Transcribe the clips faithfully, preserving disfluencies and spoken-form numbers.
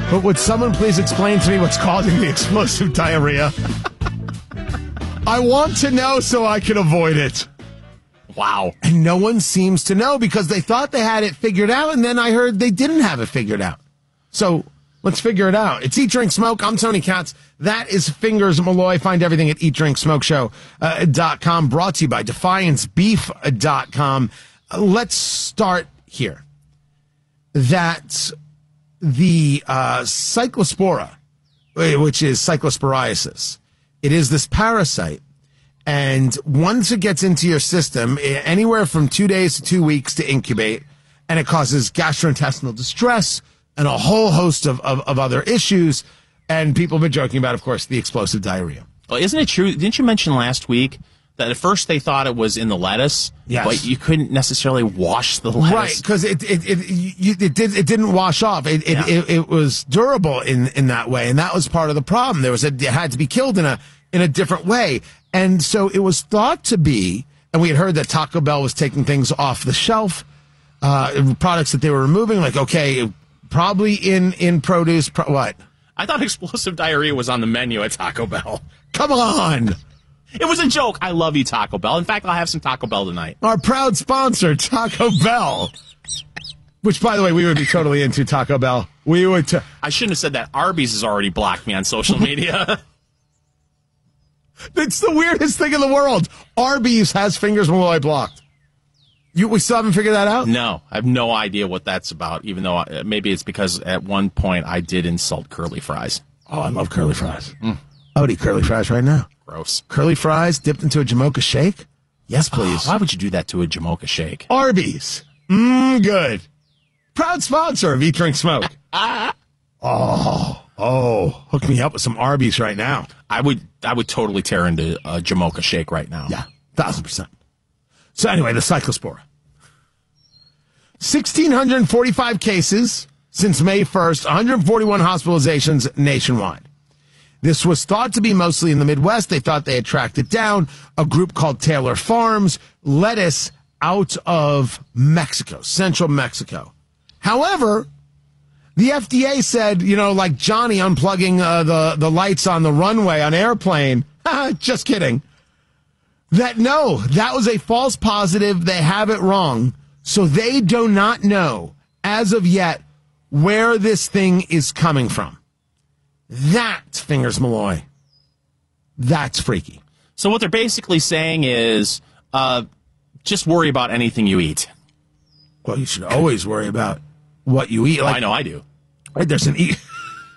But would someone please explain to me what's causing the explosive diarrhea? I want to know so I can avoid it. Wow. And no one seems to know because they thought they had it figured out, and then I heard they didn't have it figured out. So let's figure it out. It's Eat, Drink, Smoke. I'm Tony Katz. That is Fingers Malloy. Find everything at eat drink smoke show dot com. Brought to you by defiance beef dot com. Uh, let's start here. That the uh, cyclospora, which is cyclosporiasis, it is this parasite. And once it gets into your system, anywhere from two days to two weeks to incubate, and it causes gastrointestinal distress and a whole host of, of, of other issues. And people have been joking about, of course, the explosive diarrhea. Well, isn't it true? Didn't you mention last week that at first they thought it was in the lettuce, yes, but you couldn't necessarily wash the lettuce? Right, because it it it, you, it, did, it didn't wash off. It it, Yeah. it it was durable in, in that way, and that was part of the problem. There was a, it had to be killed in a in a different way. And so it was thought to be, and we had heard that Taco Bell was taking things off the shelf, uh, products that they were removing, like, okay, probably in, in produce, pro- what? I thought explosive diarrhea was on the menu at Taco Bell. Come on! It was a joke. I love you, Taco Bell. In fact, I'll have some Taco Bell tonight. Our proud sponsor, Taco Bell. Which, by the way, we would be totally into Taco Bell. We would. T- I shouldn't have said that. Arby's has already blocked me on social media. It's the weirdest thing in the world. Arby's has Fingers Malloy blocked. You, we still haven't figured that out? No, I have no idea what that's about, even though I, maybe it's because at one point I did insult curly fries. Oh, I love curly fries. Mm. I would eat curly fries right now. Gross. Curly fries dipped into a Jamocha shake? Yes, please. Oh, why would you do that to a Jamocha shake? Arby's. Mmm, good. Proud sponsor of Eat, Drink, Smoke. oh, oh, hook me up with some Arby's right now. I would I would totally tear into a Jamocha shake right now. Yeah, thousand percent. So anyway, the cyclospora. one thousand six hundred forty-five cases since May first, one hundred forty-one hospitalizations nationwide. This was thought to be mostly in the Midwest. They thought they had tracked it down. A group called Taylor Farms, lettuce out of Mexico, central Mexico. However, the F D A said, you know, like Johnny unplugging uh, the, the lights on the runway on airplane. Just kidding. That no, that was a false positive. They have it wrong. So they do not know, as of yet, where this thing is coming from. That, Fingers Malloy, that's freaky. So what they're basically saying is, uh, just worry about anything you eat. Well, you should always worry about what you eat. Like, I know I do. Right, there's an e.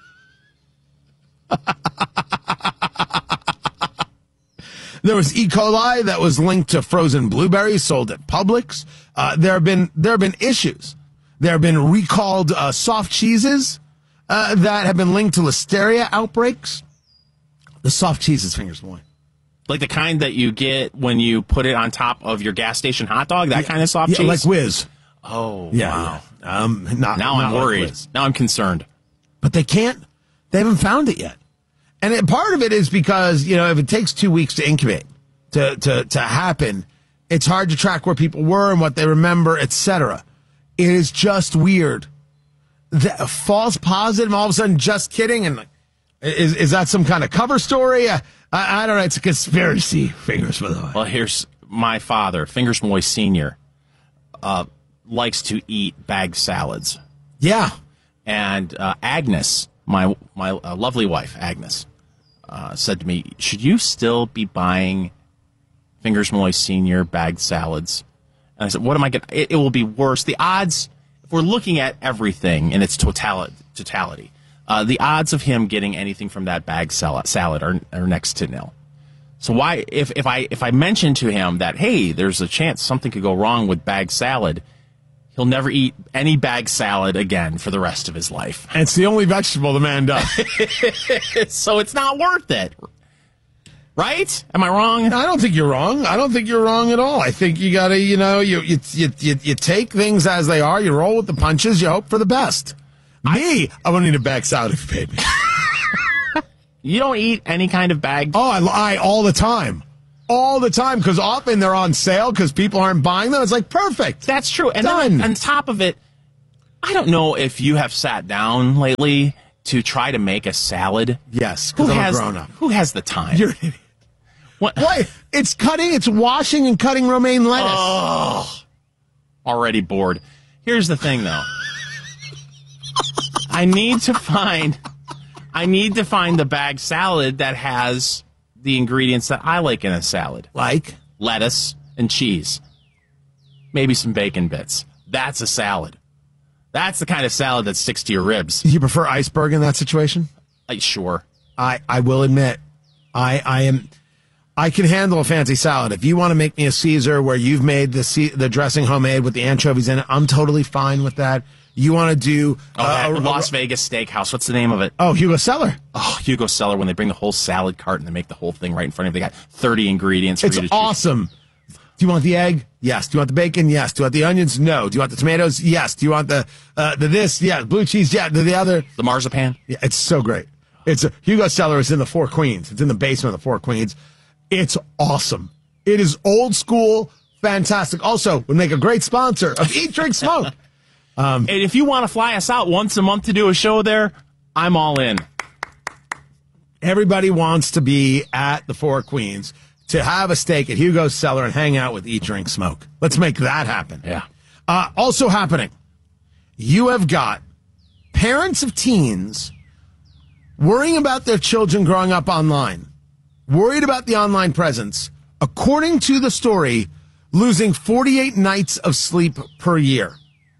There was E. coli that was linked to frozen blueberries sold at Publix. Uh, there have been there have been issues. There have been recalled uh, soft cheeses uh, that have been linked to listeria outbreaks. The soft cheeses, Fingers Malloy. Like the kind that you get when you put it on top of your gas station hot dog, that yeah, kind of soft yeah, cheese? Like Whiz. Oh, yeah, wow. Yeah. Um, not, now not I'm like worried. Whiz. Now I'm concerned. But they can't. They haven't found it yet. And it, part of it is because, you know, if it takes two weeks to incubate, to, to, to happen, it's hard to track where people were and what they remember, et cetera. It is just weird. The, a false positive, all of a sudden, just kidding. And like, is, is that some kind of cover story? I, I, I don't know. It's a conspiracy, Fingers Malloy. Well, here's my father, Fingers Malloy Senior, uh, likes to eat bagged salads. Yeah. And uh, Agnes, my my uh, lovely wife, Agnes, uh, said to me, should you still be buying Fingers Malloy Senior bagged salads? And I said, what am I going to... It, it will be worse. The odds, if we're looking at everything in its totality, totality uh, the odds of him getting anything from that bagged salad, salad are, are next to nil. So why, if, if I if I mention to him that, hey, there's a chance something could go wrong with bagged salad, he'll never eat any bagged salad again for the rest of his life. And it's the only vegetable the man does. So it's not worth it. Right? Am I wrong? I don't think you're wrong. I don't think you're wrong at all. I think you got to, you know, you, you you you you take things as they are. You roll with the punches. You hope for the best. Me, I wouldn't eat a bag salad if you paid me. You don't eat any kind of bag? Oh, I, I all the time. All the time, because often they're on sale because people aren't buying them. It's like, perfect. That's true. And Done. then on top of it, I don't know if you have sat down lately to try to make a salad. Yes, Who because I'm has, a grown up. who has the time? You're an idiot. What? Why? It's cutting, it's washing and cutting romaine lettuce. Oh, already bored. Here's the thing, though. I need to find, I need to find the bag salad that has the ingredients that I like in a salad. Like? Lettuce and cheese. Maybe some bacon bits. That's a salad. That's the kind of salad that sticks to your ribs. You prefer iceberg in that situation? Like, sure. I, I will admit, I I am I can handle a fancy salad. If you want to make me a Caesar where you've made the C, the dressing homemade with the anchovies in it, I'm totally fine with that. You want to do oh, uh, that a, Las Vegas Steakhouse. What's the name of it? Oh, Hugo Cellar. Oh, Hugo Cellar. When they bring the whole salad cart and they make the whole thing right in front of you, they got thirty ingredients for It's you to choose. awesome. Do you want the egg? Yes. Do you want the bacon? Yes. Do you want the onions? No. Do you want the tomatoes? Yes. Do you want the uh, the this? Yeah. Blue cheese? Yeah. The, the other? The marzipan? Yeah. It's so great. It's a, Hugo Cellar is in the Four Queens. It's in the basement of the Four Queens. It's awesome. It is old school, fantastic. Also, would make a great sponsor of Eat, Drink, Smoke. Um, and if you want to fly us out once a month to do a show there, I'm all in. Everybody wants to be at the Four Queens to have a steak at Hugo's Cellar and hang out with Eat, Drink, Smoke. Let's make that happen. Yeah. Uh, also happening, you have got parents of teens worrying about their children growing up online, worried about the online presence, according to the story, losing forty-eight nights of sleep per year.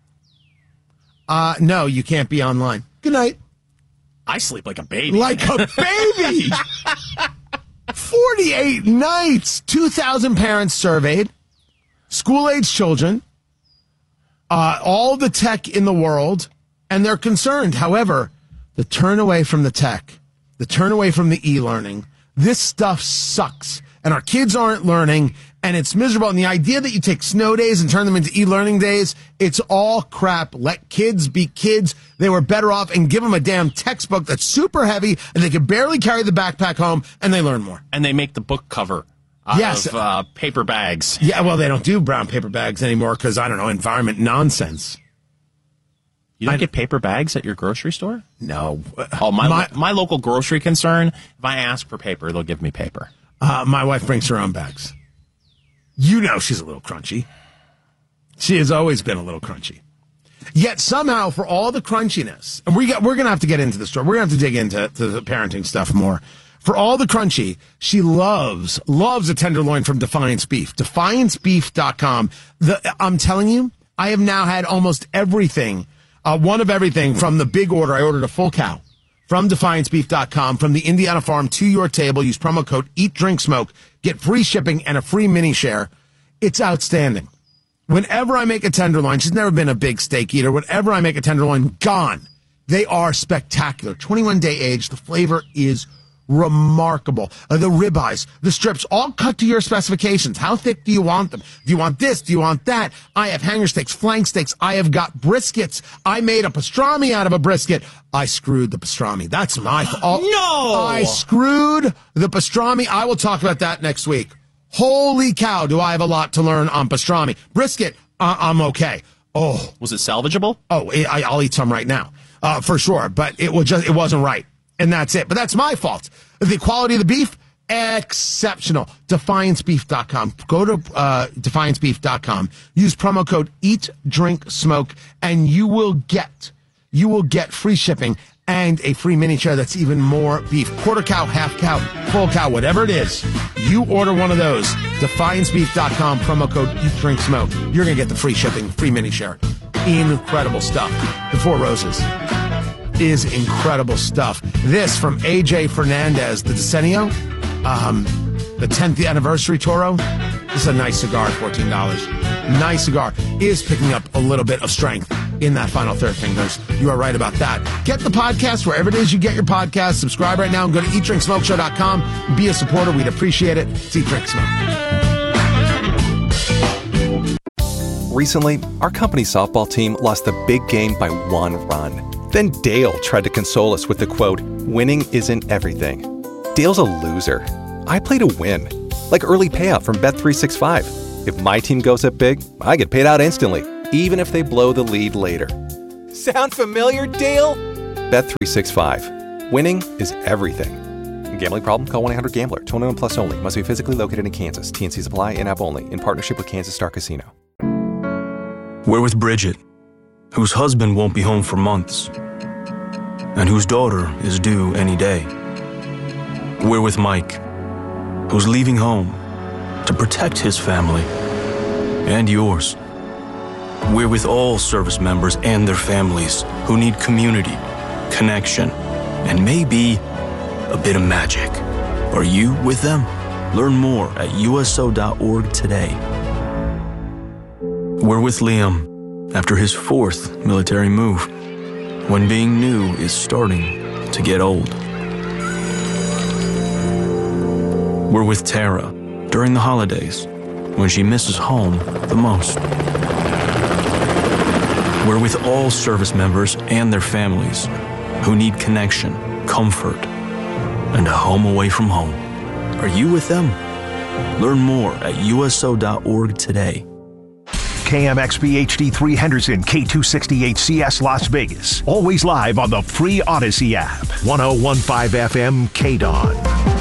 Uh, no, you can't be online. Good night. I sleep like a baby. Like a baby! forty-eight nights. two thousand parents surveyed, school-age children, uh, all the tech in the world, and they're concerned. However, the turn away from the tech, the turn away from the e-learning, this stuff sucks. And our kids aren't learning, and it's miserable. And the idea that you take snow days and turn them into e-learning days, it's all crap. Let kids be kids. They were better off and give them a damn textbook that's super heavy, and they can barely carry the backpack home, and they learn more. And they make the book cover out Yes. of uh, paper bags. Yeah, well, they don't do brown paper bags anymore because, I don't know, environment nonsense. You don't I- get paper bags at your grocery store? No. Oh, my, My- my local grocery concern, if I ask for paper, they'll give me paper. Uh, my wife brings her own bags. You know she's a little crunchy. She has always been a little crunchy. Yet somehow, for all the crunchiness, and we got, we're going to have to get into the story. We're going to have to dig into to the parenting stuff more. For all the crunchy, she loves, loves a tenderloin from Defiance Beef. Defiance Beef dot com. The, I'm telling you, I have now had almost everything, uh, one of everything from the big order. I ordered a full cow from Defiance Beef dot com, from the Indiana farm to your table. Use promo code Eat, Drink, Smoke. Get free shipping and a free mini share. It's outstanding. Whenever I make a tenderloin, she's never been a big steak eater. Whenever I make a tenderloin, gone. They are spectacular. twenty-one day age. The flavor is remarkable. Uh, the ribeyes, the strips, all cut to your specifications. How thick do you want them? Do you want this? Do you want that? I have hanger steaks, flank steaks. I have got briskets. I made a pastrami out of a brisket. I screwed the pastrami. That's my fault. No! I screwed the pastrami. I will talk about that next week. Holy cow, do I have a lot to learn on pastrami. Brisket, uh, I'm okay. Oh, Was it salvageable? oh, I, I'll eat some right now, uh, for sure. But it was just, it wasn't right. And that's it. But that's my fault. The quality of the beef, exceptional. Defiance Beef dot com. Go to uh, Defiance Beef dot com. Use promo code Eat, Drink, Smoke, and you will get, you will get free shipping and a free mini chair that's even more beef. Quarter cow, half cow, full cow, whatever it is. You order one of those. Defiance Beef dot com. Promo code Eat, Drink, Smoke. You're going to get the free shipping, free mini share. Incredible stuff. The Four Roses is incredible stuff. This from A J Fernandez, the Decenio, um, the tenth anniversary Toro. This is a nice cigar, fourteen dollars. Nice cigar. Is picking up a little bit of strength in that final third, fingers. You are right about that. Get the podcast wherever it is you get your podcast. Subscribe right now and go to eat drink smoke show dot com. Be a supporter. We'd appreciate it. It's Eat, Drink, Smoke. Recently, our company softball team lost the big game by one run. Then Dale tried to console us with the quote, "Winning isn't everything." Dale's a loser. I play to win. Like early payout from Bet three sixty-five. If my team goes up big, I get paid out instantly, even if they blow the lead later. Sound familiar, Dale? Bet three sixty-five. Winning is everything. Gambling problem? Call one eight hundred gambler. twenty-one plus only. Must be physically located in Kansas. T N Cs apply. In-app only. In partnership with Kansas Star Casino. We're with Bridget, whose husband won't be home for months, and whose daughter is due any day. We're with Mike, who's leaving home to protect his family and yours. We're with all service members and their families who need community, connection, and maybe a bit of magic. Are you with them? Learn more at U S O dot org today. We're with Liam after his fourth military move, when being new is starting to get old. We're with Tara during the holidays, when she misses home the most. We're with all service members and their families who need connection, comfort, and a home away from home. Are you with them? Learn more at U S O dot org today. K M X P H D three Henderson, K two sixty-eight C S Las Vegas. Always live on the free Odyssey app. ten fifteen F M K D O N.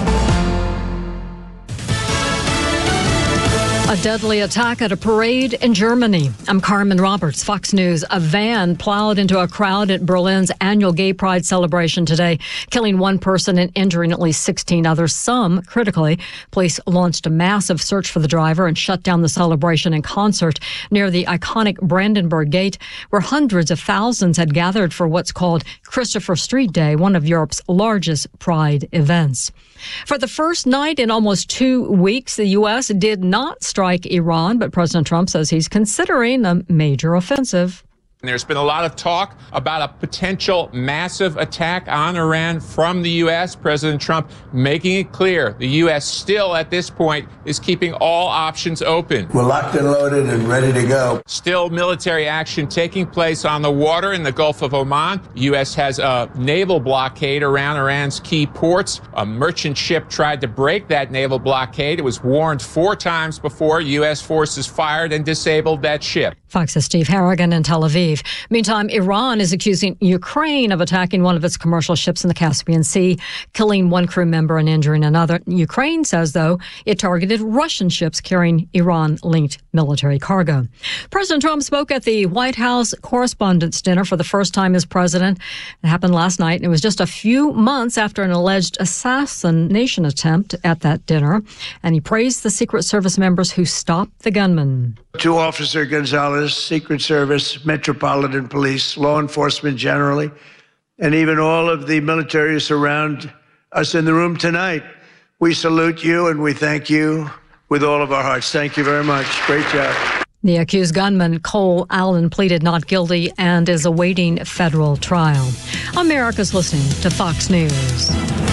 A deadly attack at a parade in Germany. I'm Carmen Roberts, Fox News. A van plowed into a crowd at Berlin's annual Gay Pride celebration today, killing one person and injuring at least sixteen others, some critically. Police launched a massive search for the driver and shut down the celebration in concert near the iconic Brandenburg Gate, where hundreds of thousands had gathered for what's called Christopher Street Day, one of Europe's largest pride events. For the first night in almost two weeks, the U S did not strike Iran, but President Trump says he's considering a major offensive. There's been a lot of talk about a potential massive attack on Iran from the U S. President Trump making it clear the U S still, at this point, is keeping all options open. We're locked and loaded and ready to go. Still military action taking place on the water in the Gulf of Oman. The U S has a naval blockade around Iran's key ports. A merchant ship tried to break that naval blockade. It was warned four times before U S forces fired and disabled that ship. Fox's Steve Harrigan in Tel Aviv. Meantime, Iran is accusing Ukraine of attacking one of its commercial ships in the Caspian Sea, killing one crew member and injuring another. Ukraine says, though, it targeted Russian ships carrying Iran-linked military cargo. President Trump spoke at the White House Correspondents' Dinner for the first time as president. It happened last night, and it was just a few months after an alleged assassination attempt at that dinner. And he praised the Secret Service members who stopped the gunman. To Officer Gonzalez, Secret Service, Metropolitan Police, law enforcement generally, and even all of the military surround us in the room tonight. We salute you and we thank you with all of our hearts. Thank you very much. Great job. The accused gunman, Cole Allen, pleaded not guilty and is awaiting federal trial. America's listening to Fox News.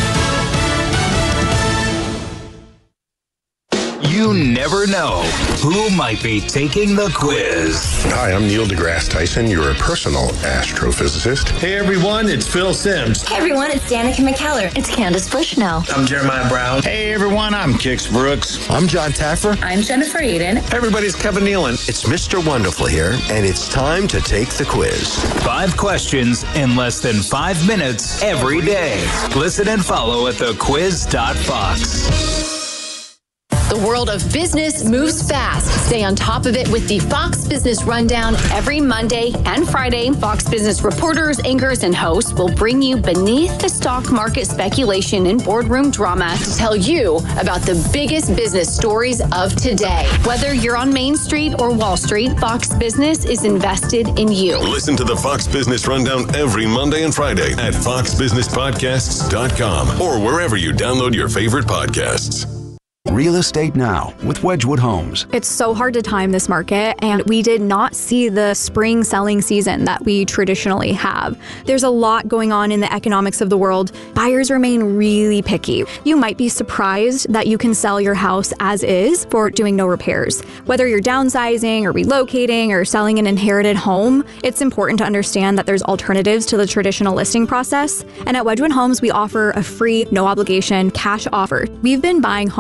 You never know who might be taking the quiz. Hi, I'm Neil deGrasse Tyson, your personal astrophysicist. Hey everyone, it's Phil Simms. Hey everyone, it's Danica McKellar. It's Candace Bushnell. I'm Jeremiah Brown. Hey everyone, I'm Kix Brooks. I'm John Taffer. I'm Jennifer Aiden. Hey everybody, it's Kevin Nealon. It's Mister Wonderful here, and it's time to take the quiz. Five questions in less than five minutes every day. Listen and follow at the quiz dot fox. The world of business moves fast. Stay on top of it with the Fox Business Rundown every Monday and Friday. Fox Business reporters, anchors, and hosts will bring you beneath the stock market speculation and boardroom drama to tell you about the biggest business stories of today. Whether you're on Main Street or Wall Street, Fox Business is invested in you. Listen to the Fox Business Rundown every Monday and Friday at fox business podcasts dot com or wherever you download your favorite podcasts. Real Estate Now with Wedgwood Homes. It's so hard to time this market, and we did not see the spring selling season that we traditionally have. There's a lot going on in the economics of the world. Buyers remain really picky. You might be surprised that you can sell your house as is for doing no repairs. Whether you're downsizing or relocating or selling an inherited home, it's important to understand that there's alternatives to the traditional listing process. And at Wedgwood Homes, we offer a free, no obligation cash offer. We've been buying homes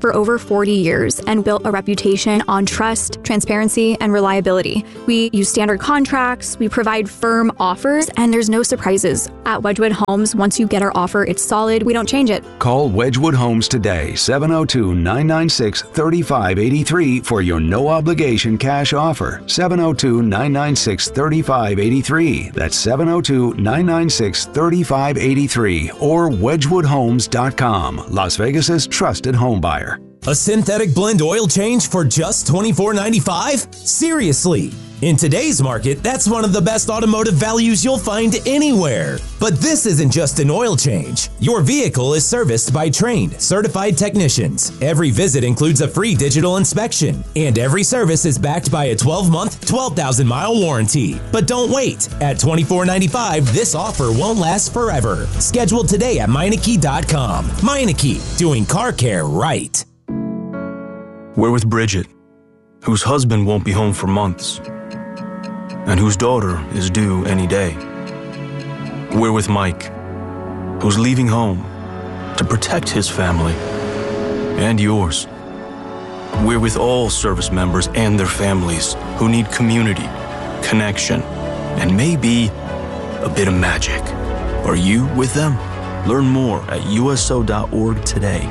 for over forty years and built a reputation on trust, transparency, and reliability. We use standard contracts, we provide firm offers, and there's no surprises. At Wedgwood Homes, once you get our offer, it's solid. We don't change it. Call Wedgwood Homes today, seven oh two, nine nine six, three five eight three for your no-obligation cash offer. seven oh two, nine nine six, three five eight three. That's seven oh two, nine nine six, three five eight three or wedgwood homes dot com, Las Vegas's trusted home buyer. A synthetic blend oil change for just twenty-four ninety-five? Seriously. In today's market, that's one of the best automotive values you'll find anywhere. But this isn't just an oil change. Your vehicle is serviced by trained, certified technicians. Every visit includes a free digital inspection, and every service is backed by a twelve-month, twelve thousand mile warranty. But don't wait. At twenty-four ninety-five, this offer won't last forever. Schedule today at Meineke dot com. Meineke, doing car care right. We're with Bridget, whose husband won't be home for months, and whose daughter is due any day. We're with Mike, who's leaving home to protect his family and yours. We're with all service members and their families who need community, connection, and maybe a bit of magic. Are you with them? Learn more at U S O dot org today.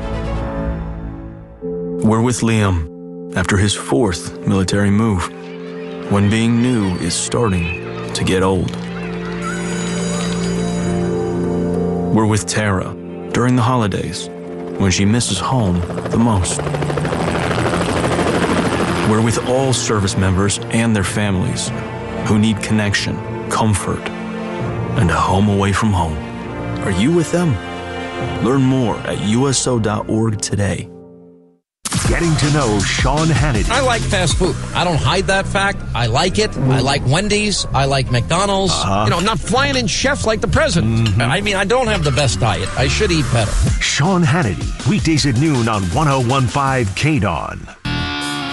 We're with Liam after his fourth military move, when being new is starting to get old. We're with Tara during the holidays, when she misses home the most. We're with all service members and their families who need connection, comfort, and a home away from home. Are you with them? Learn more at U S O dot org today. Getting to know Sean Hannity. I like fast food. I don't hide that fact. I like it. I like Wendy's. I like McDonald's. Uh-huh. You know, I'm not flying in chefs like the president. Mm-hmm. I mean, I don't have the best diet. I should eat better. Sean Hannity, weekdays at noon on one oh one point five K D O N.